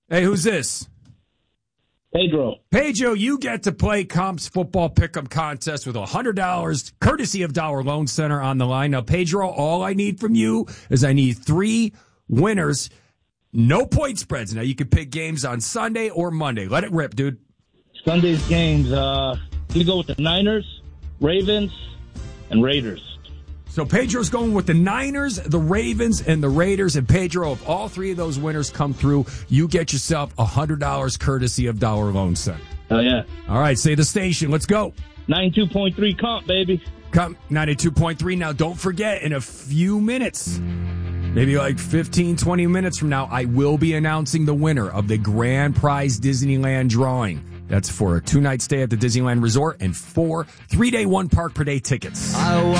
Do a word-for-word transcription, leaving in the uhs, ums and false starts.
Hey, who's this? Pedro. Pedro, you get to play Comp's football pick'em contest with one hundred dollars courtesy of Dollar Loan Center on the line. Now, Pedro, all I need from you is I need three winners. No point spreads. Now, you can pick games on Sunday or Monday. Let it rip, dude. Sunday's games. Uh, you go with the Niners, Ravens, and Raiders. So Pedro's going with the Niners, the Ravens, and the Raiders. And Pedro, if all three of those winners come through, you get yourself one hundred dollars courtesy of Dollar Loan Center. Oh, yeah. All right, say the station. Let's go. ninety-two point three Comp, baby. Comp ninety-two point three. Now, don't forget, in a few minutes, maybe like fifteen, twenty minutes from now, I will be announcing the winner of the Grand Prize Disneyland drawing. That's for a two-night stay at the Disneyland Resort and four three-day, one-park-per-day tickets. I